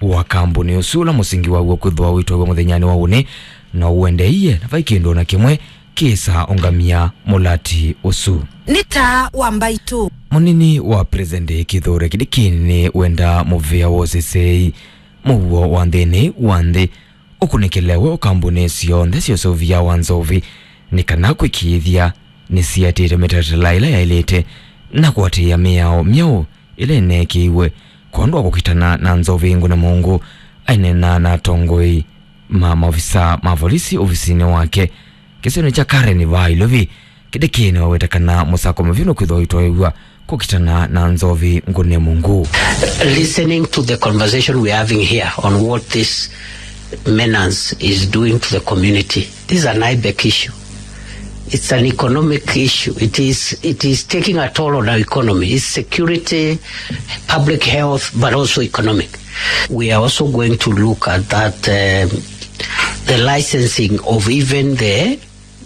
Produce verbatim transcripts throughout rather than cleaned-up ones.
wa kambuni usula musingi wa kuthwa wito wa muthenyani wa une na uendeiye na vaikindo na kimwe kisa ongamia mulati usu nita wambaitu munini wa presidente Kithure Kindiki wenda muvia wosesei muwo wandeni wande ukunikelewe ukambuni sionthe siosovia wanzovi nikana kwikithia nisiatire metatalaila ya ilete na kuatia miao miao ile nekiwe kwandwa kukitana na nzovi ngu na mungu ainena na tongoi ma maofisa mavolisi ofisini wake kiseno cha Karen Vailovi Kidekini wawetakana musako mvino kwitho itoewa kukitana na nzovi ngune mungu. Listening to the conversation we're having here on what this menace is doing to the community, this is an I B E C issue. It's an economic issue. It is it is taking a toll on our economy. It's security, public health, but also economic. We are also going to look at that um, the licensing of even the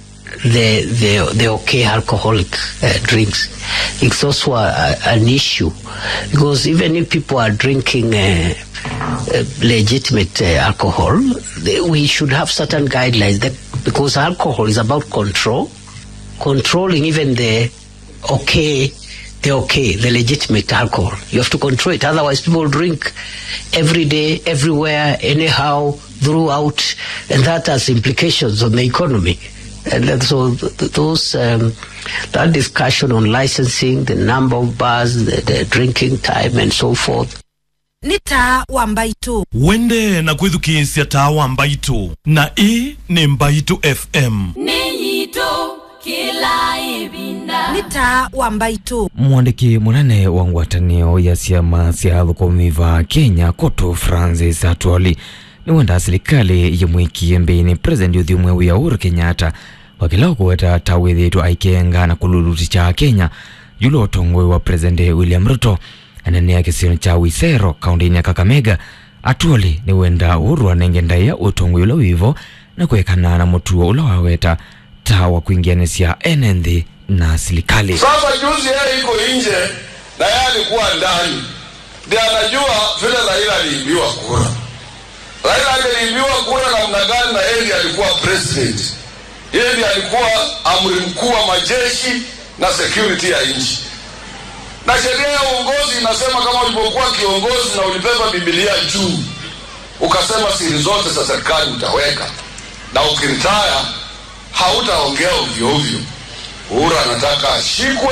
the the the okay alcoholic uh, drinks. It's also a, a, an issue because even if people are drinking uh, uh, legitimate uh, alcohol, they, we should have certain guidelines that because alcohol is about control, controlling even the okay, the okay, the legitimate alcohol. You have to control it. Otherwise, people drink every day, everywhere, anyhow, throughout, and that has implications on the economy. And so th- those um, that discussion on licensing, the number of bars, the, the drinking time, and so forth. Nita wambaitu wende na kwithukisia ta wambaitu na i ni Mbaitu F M Niyito kila ibinda Nita wambaitu mwandiki munene wa ngwatanio ya siama sia thukumiva Kenya Koto Francis Atwoli ni wenda serikali yimwikie mbini president yuthimwe wa Uhuru Kenyatta wakila kuweta tawithitu aikenga na kululuti cha Kenya yulo otongwe wa president William Ruto anene ya kisino cha Wisero kaunti ya Kakamega. Atwoli ni wenda Uhuru anengendaya utongwe ulo wivo na kuekana na mutuo ulo waweta tawa kuingianesia N N D na serikali. Sasa juzi yeye iko nje na yeye alikuwa ndani ndiye anajua vile Raila aliibiwa kura. Raila aliibiwa kura namna gani na yeye alikuwa president. Yeye alikuwa amri mkuu wa majeshi na security ya nchi. Na sheria ya uongozi inasema kama ulipokuwa kiongozi na ulibeba Biblia juu ukasema siri zote za serikali utaweka na ukiritaya hautaongea ovyo ovyo. Uhuru anataka ashikwe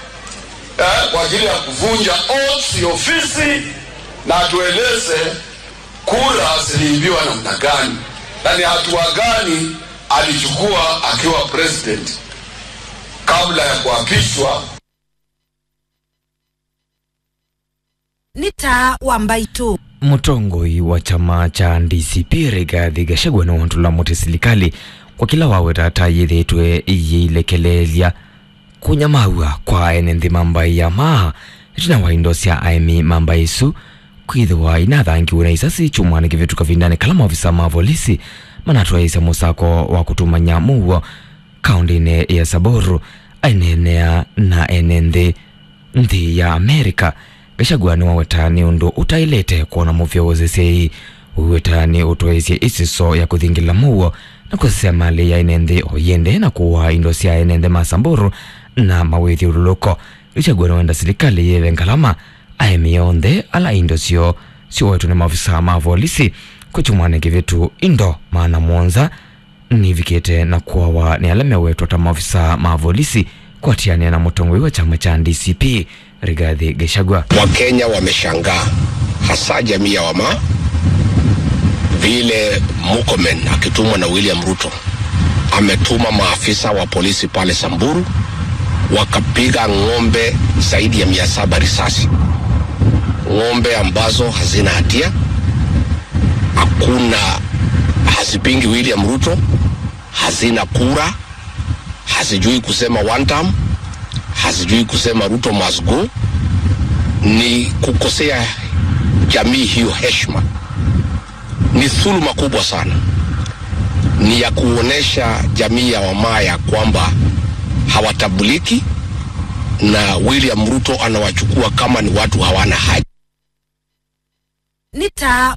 eh, kwa ajili ya kuvunja oath ya ofisi na atueleze kura ziliibiwa namna gani na ni hatua gani alichukua akiwa president kabla ya kuapishwa. Nita wambaitu mutongoi wa chama cha D C P Rigathi Gachagua na wantula mote serikali kwa kila wawe tata yithitwe iyilekelelya kunyamawa kwa N N D mambai ya maha itina waindo sia aimi mambai isu kwithwa inathangiwe na isasi chumwane kivituka vindane kala maofisa mavolisi manatwa isa musako wa kutumanya muwa kaundine ya Samburu ainenea na N N D nthi ya Amerika. Gachagua ni wawetani undu utailete kuona muvya wozesei uwetani utoesie isiso ya kuthingila muwa na kusema mali ya N N D oyende na kuwa indo sia N N D ma Samburu na mawithi uruluko. Gachagua ni wenda serikali yewe ngalama aemi onde ala indo sio sio wetu ni maofisa mavolisi kuchumwane kivitu indo maana mwonza ni vikete na kuwa ni alame wetu ata maofisa mavolisi kwa tiania na mutongwe wa chama cha D C P Rigathi Gachagua. Wakenya wameshangaa hasa jamii ya wama vile Murkomen akitumwa na William Ruto ametuma maafisa wa polisi pale Samburu wakapiga ng'ombe zaidi ya mia saba risasi, ng'ombe ambazo hazina hatia, hakuna, hazipingi William Ruto, hazina kura, hazijui kusema one term, hazijui kusema Ruto must go. Ni kukosea jamii hiyo heshima, ni dhuluma kubwa sana, ni ya kuonesha jamii ya Wamaya kwamba hawatabuliki na William Ruto anawachukua kama ni watu hawana haja. Nita